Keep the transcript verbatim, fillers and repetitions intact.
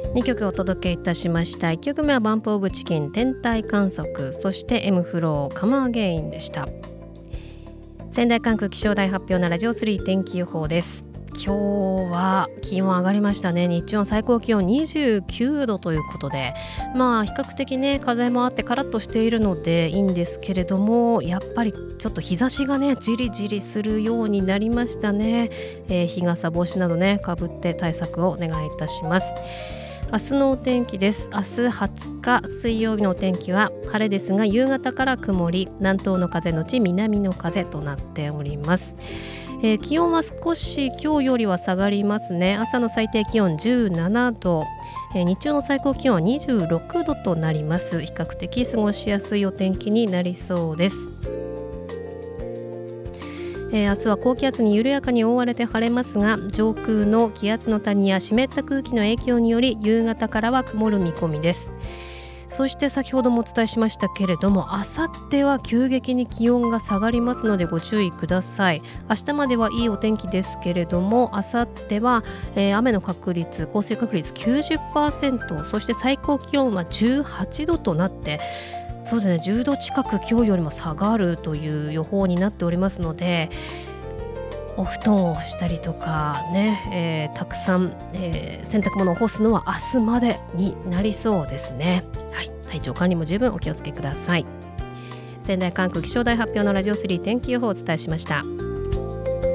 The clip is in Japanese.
にきょくお届けいたしました。いっきょくめはバンプオブチキン天体観測、そしてエムフローカムアゲインでした。仙台管区気象台発表のラジオスリー天気予報です。今日は気温上がりましたね。日中の最高気温にじゅうきゅうどということで、まあ比較的ね風もあってカラッとしているのでいいんですけれども、やっぱりちょっと日差しがねじりじりするようになりましたね。えー、日傘帽子などねかぶって対策をお願いいたします。明日のお天気です。明日はつか水曜日のお天気は晴れですが、夕方から曇り、南東の風のち南の風となっております。えー、気温は少し今日よりは下がりますね。朝の最低気温じゅうななど、えー、日中の最高気温はにじゅうろくどとなります。比較的過ごしやすいお天気になりそうです。えー、明日は高気圧に緩やかに覆われて晴れますが、上空の気圧の谷や湿った空気の影響により夕方からは曇る見込みです。そして先ほどもお伝えしましたけれども、あさっては急激に気温が下がりますのでご注意ください。明日まではいいお天気ですけれども、あさっては、えー、雨の確率降水確率 きゅうじゅっパーセント、そして最高気温はじゅうはちどとなって、そうですね、じゅうど近く今日よりも下がるという予報になっておりますので、お布団を干したりとかね、えー、たくさん、えー、洗濯物を干すのは明日までになりそうですね。はい、体調管理も十分お気をつけください。仙台管区気象台発表のラジオスリー天気予報をお伝えしました。